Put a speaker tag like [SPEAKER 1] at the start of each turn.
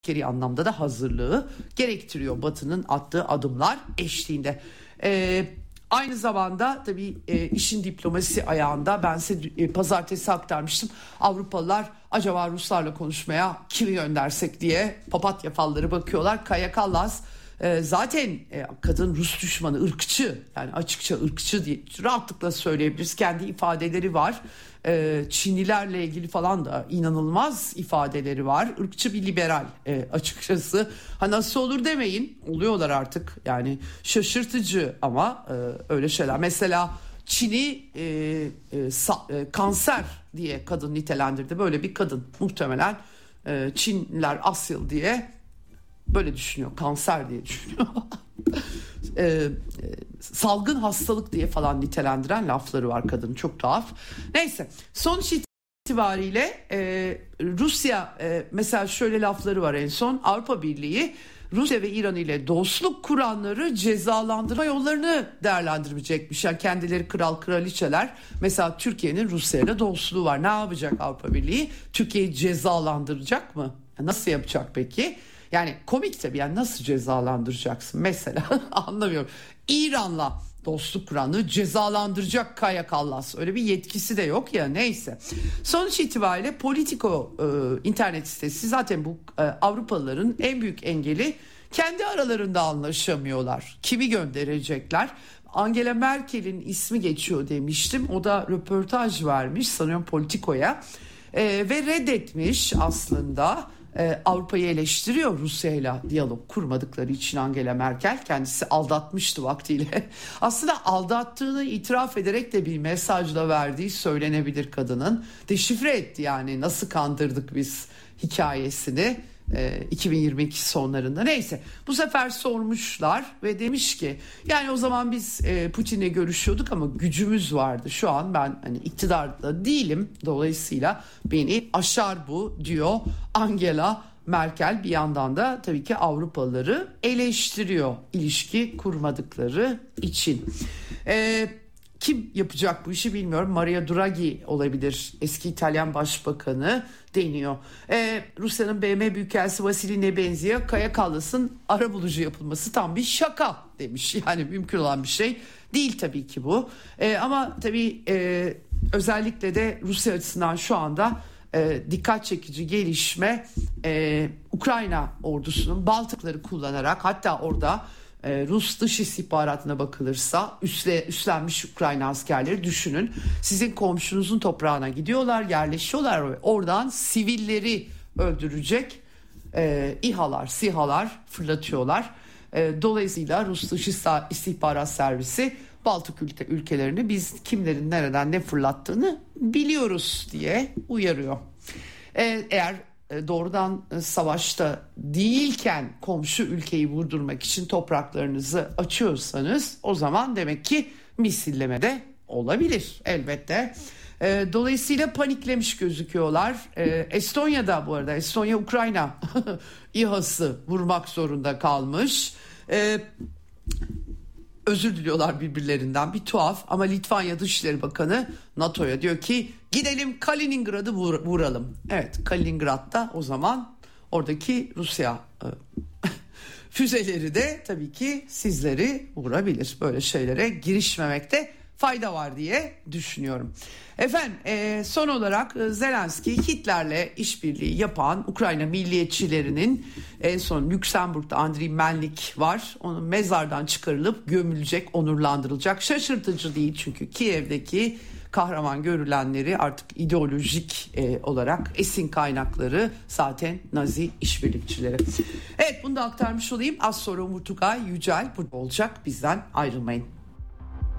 [SPEAKER 1] askeri anlamda da hazırlığı gerektiriyor Batı'nın attığı adımlar eşliğinde. Aynı zamanda tabii işin diplomasi ayağında ben size pazartesi aktarmıştım. Avrupalılar acaba Ruslarla konuşmaya kimi göndersek diye papatya falları bakıyorlar. Kaja Kallas zaten kadın Rus düşmanı, ırkçı, yani açıkça ırkçı diye rahatlıkla söyleyebiliriz. Kendi ifadeleri var. Çinlilerle ilgili falan da inanılmaz ifadeleri var. Irkçı bir liberal açıkçası. Nasıl olur demeyin, oluyorlar artık. Yani şaşırtıcı ama öyle şeyler. Mesela Çin'i kanser diye kadın nitelendirdi. Böyle bir kadın muhtemelen Çinliler Asyalı diye böyle düşünüyor. Kanser diye düşünüyor. Salgın hastalık diye falan nitelendiren lafları var kadının, çok tuhaf. Neyse, sonuç itibariyle Rusya mesela şöyle lafları var en son. Avrupa Birliği Rusya ve İran ile dostluk kuranları cezalandırma yollarını değerlendirmeyecekmiş. Yani kendileri kral kraliçeler, mesela Türkiye'nin Rusya ile dostluğu var. Ne yapacak Avrupa Birliği? Türkiye'yi cezalandıracak mı? Nasıl yapacak peki? Yani komik tabii, yani nasıl cezalandıracaksın mesela anlamıyorum. İran'la dostluk kuranı cezalandıracak Kaja Kallas, öyle bir yetkisi de yok ya, neyse. Sonuç itibariyle Politico internet sitesi zaten bu Avrupalıların en büyük engeli, kendi aralarında anlaşamıyorlar. Kimi gönderecekler? Angela Merkel'in ismi geçiyor demiştim, o da röportaj vermiş sanıyorum Politico'ya ve reddetmiş aslında. Avrupa'yı eleştiriyor, Rusya'yla diyalog kurmadıkları için Angela Merkel. Kendisi aldatmıştı vaktiyle. Aslında aldattığını itiraf ederek de bir mesajla verdiği söylenebilir kadının. Deşifre etti yani, nasıl kandırdık biz hikayesini 2022 sonlarında. Neyse, bu sefer sormuşlar ve demiş ki yani o zaman biz Putin'le görüşüyorduk ama gücümüz vardı. Şu an ben hani iktidarda değilim, dolayısıyla beni aşar bu diyor Angela Merkel. Bir yandan da tabii ki Avrupalıları eleştiriyor ilişki kurmadıkları için. Kim yapacak bu işi bilmiyorum. Mario Draghi olabilir, eski İtalyan Başbakanı deniyor. Rusya'nın BM Büyükelçisi Vasily Nebenzia, Kaja Kallas'ın arabulucu yapılması tam bir şaka demiş. Yani mümkün olan bir şey değil tabii ki bu. Ama tabii özellikle de Rusya açısından şu anda dikkat çekici gelişme Ukrayna ordusunun Baltıkları kullanarak, hatta orada Rus dış istihbaratına bakılırsa üstlenmiş Ukrayna askerleri, düşünün. Sizin komşunuzun toprağına gidiyorlar, yerleşiyorlar ve oradan sivilleri öldürecek İHA'lar, SİHA'lar fırlatıyorlar. Dolayısıyla Rus dış istihbarat servisi Baltık ülkelerini biz kimlerin nereden ne fırlattığını biliyoruz diye uyarıyor. Eğer doğrudan savaşta değilken komşu ülkeyi vurdurmak için topraklarınızı açıyorsanız, o zaman demek ki misilleme de olabilir elbette. Dolayısıyla paniklemiş gözüküyorlar. Estonya'da, bu arada Estonya Ukrayna İHA'sı vurmak zorunda kalmış. Özür diliyorlar birbirlerinden, bir tuhaf. Ama Litvanya Dışişleri Bakanı NATO'ya diyor ki gidelim Kaliningrad'ı vuralım. Evet, Kaliningrad'da o zaman oradaki Rusya füzeleri de tabii ki sizleri vurabilir. Böyle şeylere girişmemekte fayda var diye düşünüyorum. Efendim son olarak Zelenski, Hitler'le işbirliği yapan Ukrayna milliyetçilerinin en son Lüksemburg'da Andriy Melnik var. Onun mezardan çıkarılıp gömülecek, onurlandırılacak. Şaşırtıcı değil çünkü Kiev'deki kahraman görülenleri artık ideolojik olarak esin kaynakları zaten Nazi işbirlikçileri. Evet, bunu da aktarmış olayım. Az sonra Umut Tugay Yücel burada olacak. Bizden ayrılmayın.